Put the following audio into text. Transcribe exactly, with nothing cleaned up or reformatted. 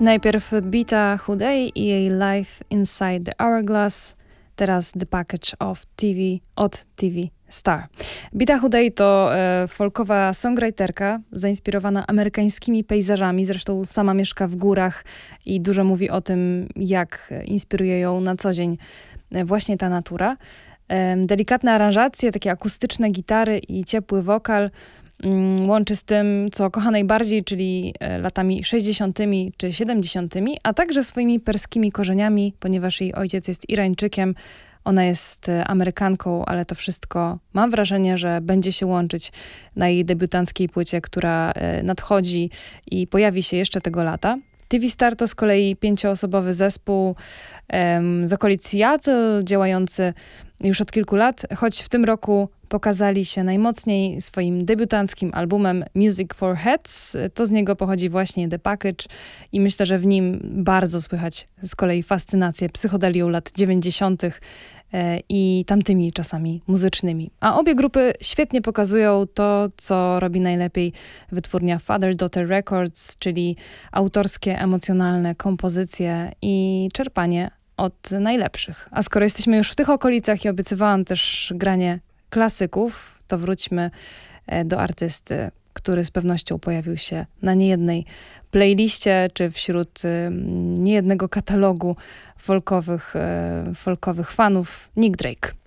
Najpierw Bita Hudei i jej Life Inside the Hourglass, teraz The Package of T V od T V Star. Bita Hudei to e, folkowa songwriterka zainspirowana amerykańskimi pejzażami, zresztą sama mieszka w górach i dużo mówi o tym, jak inspiruje ją na co dzień właśnie ta natura. E, delikatne aranżacje, takie akustyczne gitary i ciepły wokal łączy z tym, co kocha najbardziej, czyli latami sześćdziesiątymi czy siedemdziesiątymi, a także swoimi perskimi korzeniami, ponieważ jej ojciec jest Irańczykiem, ona jest Amerykanką, ale to wszystko mam wrażenie, że będzie się łączyć na jej debiutanckiej płycie, która nadchodzi i pojawi się jeszcze tego lata. T V Star to z kolei pięcioosobowy zespół um, z okolic Seattle, działający już od kilku lat, choć w tym roku pokazali się najmocniej swoim debiutanckim albumem Music for Heads. To z niego pochodzi właśnie The Package i myślę, że w nim bardzo słychać z kolei fascynację psychodelią lat dziewięćdziesiątych i tamtymi czasami muzycznymi. A obie grupy świetnie pokazują to, co robi najlepiej wytwórnia Father Daughter Records, czyli autorskie, emocjonalne kompozycje i czerpanie od najlepszych. A skoro jesteśmy już w tych okolicach i obiecywałam też granie klasyków, to wróćmy do artysty, który z pewnością pojawił się na niejednej playliście, czy wśród niejednego katalogu folkowych, folkowych fanów, Nick Drake.